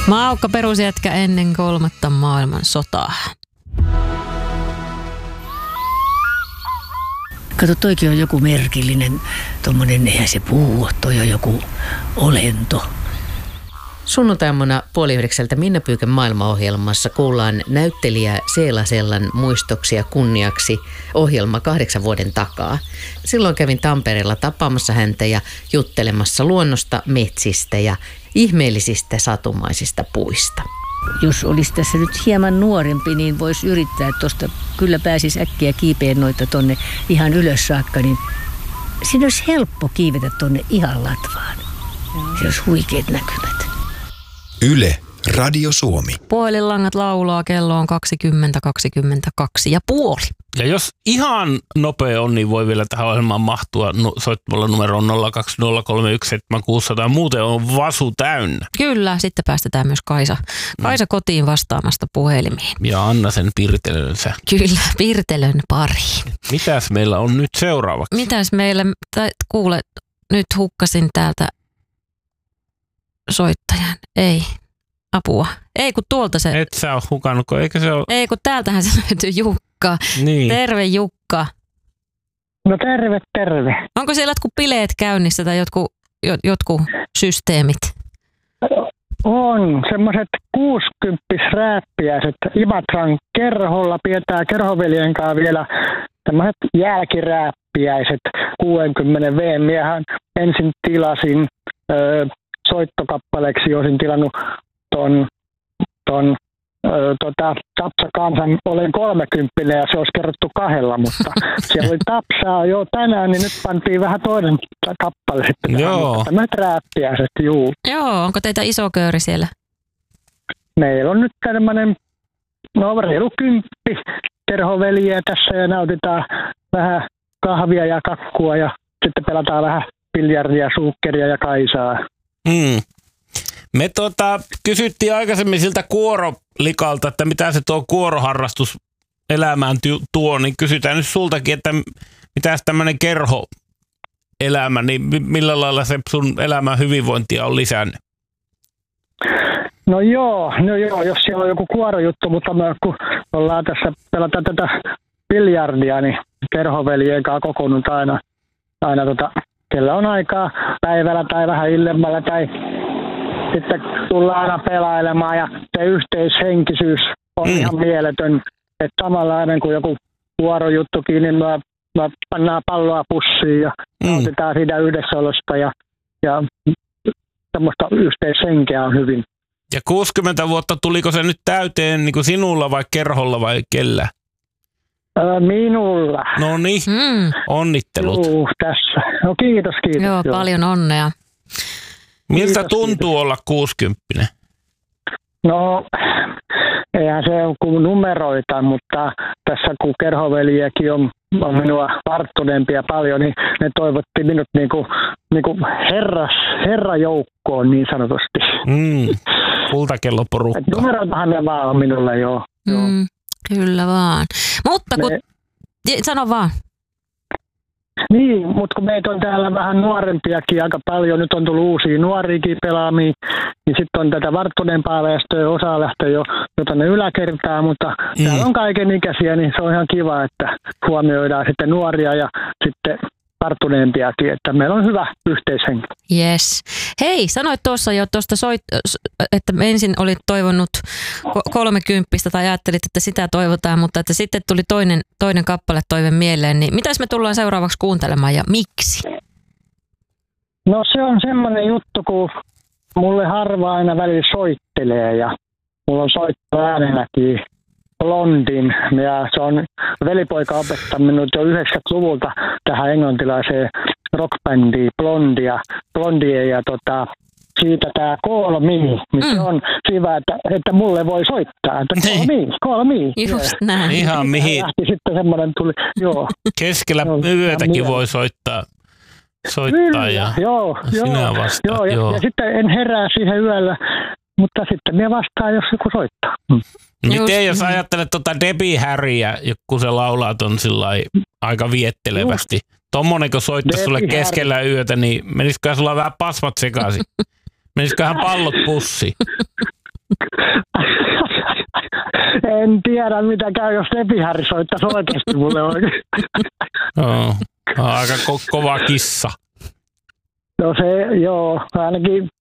Maukka perusjätkä ennen 3. maailmansotaa. Kato, toikin on joku merkillinen, tommonen, eihän se puu, toi on joku olento. Sunnuntaimuna 8:30 Minna Pyykän maailmaohjelmassa kuullaan näyttelijä Seela Sellan muistoksia kunniaksi ohjelma 8 vuoden takaa. Silloin kävin Tampereella tapaamassa häntä ja juttelemassa luonnosta, metsistä ja ihmeellisistä satumaisista puista. Jos olisi tässä nyt hieman nuorempi, niin voisi yrittää, että tuosta kyllä pääsisi äkkiä kiipeen noita tonne ihan ylös saakka, niin siinä olisi helppo kiivetä tonne ihan latvaan. Se olisi huikeat näkymät. Yle, Radio Suomi. Puhelinlangat laulaa, kello on 20:22 ja puoli. Ja jos ihan nopea on, niin voi vielä tähän ohjelmaan mahtua soittamalla numeroon 020317600. Muuten on vasu täynnä. Kyllä, sitten päästetään myös Kaisa kotiin vastaamasta puhelimiin. Ja anna sen pirtelönsä. Kyllä, pirtelön pariin. Mitäs meillä on nyt seuraavaksi? Mitäs meillä, kuule, nyt hukkasin täältä soittajan. Ei, apua. Ei, kun tuolta se... Et sä ole hukannut, eikö se ole... Ei, kun täältähän se löytyy Jukka. Niin. Terve Jukka. No terve. Onko siellä jotkut bileet käynnissä tai jotkut systeemit? On semmoiset 60-rääppiäiset Imatran kerholla, pidetään kerhoveljen kanssa vielä tämmöiset jälkirääppiäiset 60 V. Miehän ensin tilasin soittokappaleeksi, olisin tilannut ton Tapsa kansan, olen 30 ja se olisi kerrottu 2, mutta siellä oli Tapsaa jo tänään, niin nyt pantiin vähän toinen kappale sitten. Joo. Tämmöiset rääppiäiset, juu. Joo, onko teitä iso köyri siellä? Meillä on nyt tämmöinen, reilu 10 kerhoveliä tässä ja nautitaan vähän kahvia ja kakkua ja sitten pelataan vähän biljardia, suukkeria ja Kaisaa. Me kysyttiin aikaisemmin siltä kuorolikalta, että mitä se tuo kuoroharrastus elämään tuo, niin kysytään nyt sultakin, että mitäs tämmöinen kerhoelämä, niin millä lailla se sun elämän hyvinvointia on lisännyt? No joo, jos siellä on joku kuorojuttu, mutta me kun ollaan tässä, pelataan tätä biljardia, niin kerhoveljen kanssa kokoonnut aina kellä on aikaa päivällä tai vähän illemmällä tai sitten tullaan aina pelailemaan ja se yhteishenkisyys on ihan mieletön. Että samanlainen kuin joku vuorojuttukin, niin me pannaan palloa pussiin ja nautitaan siitä yhdessäolosta ja semmoista yhteishenkeä on hyvin. Ja 60 vuotta, tuliko se nyt täyteen niin kuin sinulla vai kerholla vai kellä? Minulla. No niin, onnittelut. Joo, tässä. No kiitos. Joo, paljon onnea. Kiitos. Miltä tuntuu olla 60? No, eihän se ole kuin numeroita, mutta tässä kun kerhoveliäkin on minua varttuneempia paljon, niin ne toivotti minut niinku herrajoukkoon niin sanotusti. Kultakelloporukka. Numeroitahan ne vaan on minulle, joo. Kyllä vaan. Mutta sano vaan. Niin, mutta kun meitä on täällä vähän nuorempiakin aika paljon, nyt on tullut uusia nuoriakin pelaamia, niin sitten on tätä varttuneempaa väestöä, osa lähtee jo tuonne yläkertaan, mutta täällä on kaikenikäisiä, niin se on ihan kiva, että huomioidaan sitten nuoria ja sitten varttuneempiakin, että meillä on hyvä yhteishenki. Yes. Hei, sanoit tuossa jo että ensin olit toivonut 30 tai ajattelit, että sitä toivotaan, mutta että sitten tuli toinen kappale toive mieleen, niin mitäs me tullaan seuraavaksi kuuntelemaan ja miksi? No se on semmoinen juttu, kun mulle harva aina välillä soittelee ja mulla on soittoäänenäkin Blondin, ja se on velipoika opettanut minut jo 90-luvulta tähän englantilaiseen rockbändiin Blondia ja siitä tämä Call Me, niin se on hyvä, että mulle voi soittaa, että Call Me. Just näin. Ihan mihin. Lähti sitten semmoinen tuli, joo. Keskellä yötäkin voi soittaa ja sinä vastaat. Joo, ja sitten en herää siihen yöllä, mutta sitten minä vastaan, jos joku soittaa. Miten jos ajattelet Debbie Harryä, kun se laulaa ton sillai aika viettelevästi. Tommonen, kun soittaisi sulle keskellä yötä, niin menisiköhän sulla vähän pasmat sekaisin? Menisiköhän pallot pussiin? en tiedä mitä käy, jos Tepi-Harri soittaisi oikeasti mulle oikein. Joo, aika kova kissa. No se, joo, ainakin